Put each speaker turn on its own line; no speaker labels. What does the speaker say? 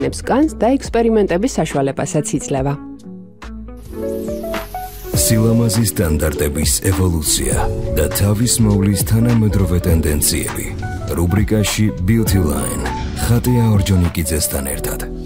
კანს და ექსპერიმენტების საშუალებასაც იძლევა.
სილამაზის სტანდარტების ევოლუცია და თავის მოვლის თანამედროვე ტენდენციები. რუბრიკაში Beauty Line ხატია ორჯონიკიძესთან ერთად.